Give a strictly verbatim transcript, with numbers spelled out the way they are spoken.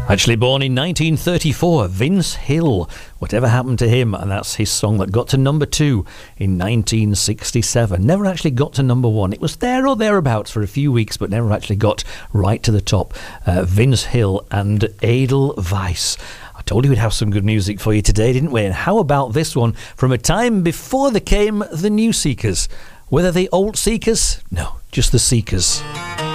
Actually born in nineteen thirty-four, Vince Hill. Whatever happened to him? And that's his song that got to number two in nineteen sixty-seven. Never actually got to number one. It was there or thereabouts for a few weeks, but never actually got right to the top. Uh, Vince Hill and Edelweiss. I told you we'd have some good music for you today, didn't we? And how about this one from a time before there came the New Seekers? Were they the Old Seekers? No, just the Seekers.